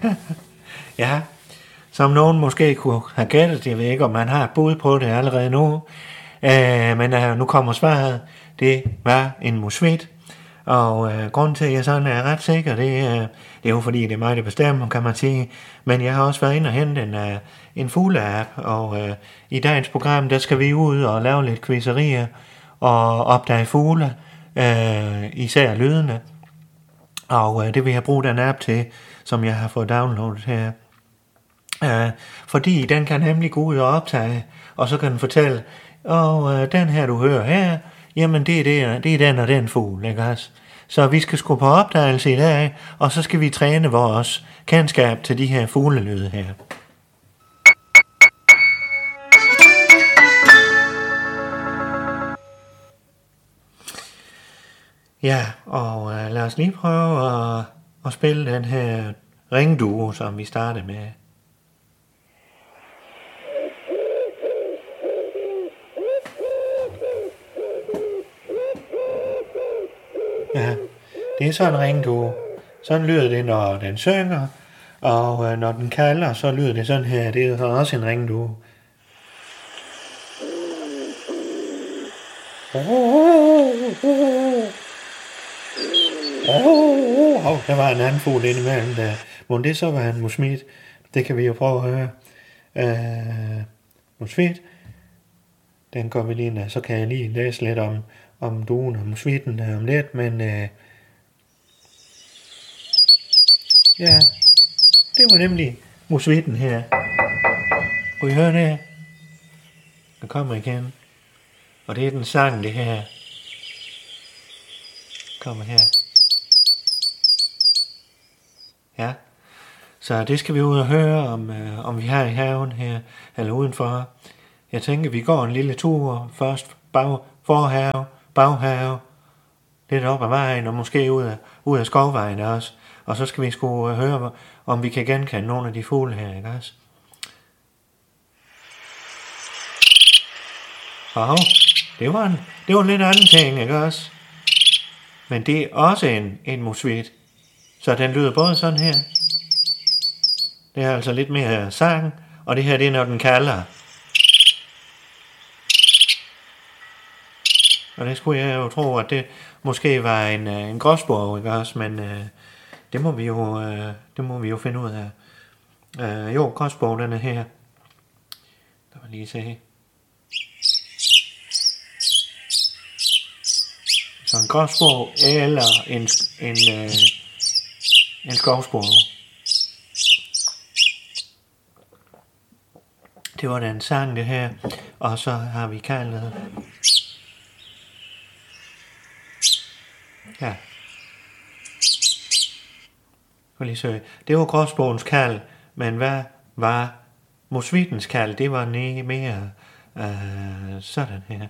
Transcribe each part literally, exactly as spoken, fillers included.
Ja, som nogen måske kunne have gættet, jeg ved ikke, om man har et bud på det allerede nu, øh, men øh, nu kommer svaret, det var en musvit, og øh, grunden til, at jeg sådan er ret sikker, det, øh, det er jo fordi, det er mig, der bestemmer, kan man sige, men jeg har også været inde og hente en, øh, en fugle-app, og øh, i dagens program, der skal vi ud og lave lidt quizzerier, og opdage fugle, øh, især lydene, og øh, det vil jeg bruge den app til, som jeg har fået downloadet her. Uh, fordi den kan nemlig gå ud og optage, og så kan den fortælle, og uh, den her du hører her, jamen det er, det, det er den og den fugl, ikke også? Så vi skal sgu på opdagelse i dag, og så skal vi træne vores kendskab til de her fuglelyde her. Ja, og uh, lad os lige prøve at, at spille den her ringduo, som vi startede med. Ja, det er sådan en ringduo. Sådan lyder det, når den synger, og øh, når den kalder, så lyder det sådan her. Det er også en ringduo. Åh, oh, oh, der var en anden fugl indimellem der. Må det så var en musvit? Det kan vi jo prøve at høre. Uh, musvit. Den går vi lige ind, så kan jeg lige læse lidt om om duen og musvitten uh, om lidt, men uh, ja, det var nemlig musvitten her. Kunne I høre det? Den kommer igen. Og det er den sang, det her. Kommer her. Ja. Så det skal vi ud og høre, om, øh, om vi har i haven her, eller udenfor. Jeg tænker, vi går en lille tur. Først bag, forhave, baghave, lidt op ad vejen, og måske ud af, ud af skovvejen også. Og så skal vi sgu øh, høre, om vi kan genkende nogle af de fugle her, ikke også? Og det var en, det var en lidt anden ting, ikke også? Men det er også en, en musvit. Så den lyder både sådan her. Det er altså lidt mere sang, og det her, det er, når den kalder. Og det skulle jeg jo tro, at det måske var en, en gråspurv, ikke også? Men øh, det, må vi jo, øh, det må vi jo finde ud af. Øh, jo, gråspurv, den er her. Der var lige se. Så en gråspurv eller en, en, øh, en skovspurv. Det var den sang, det her. Og så har vi kaldet. Ja. Lige søge. Det var gråspurvens kald, men hvad var musvittens kald? Det var næ mere øh, sådan her.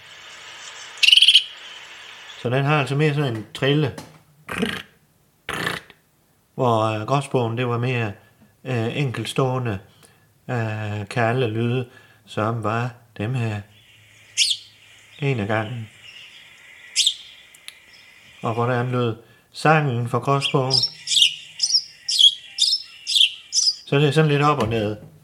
Så den har altså mere sådan en trille. Hvor øh, gråspurven, det var mere øh, enkeltstående øh, kalde lyde, som var dem her. En af gangen. Og hvordan lød sangen for gråspurven? Så det er sådan lidt op og ned.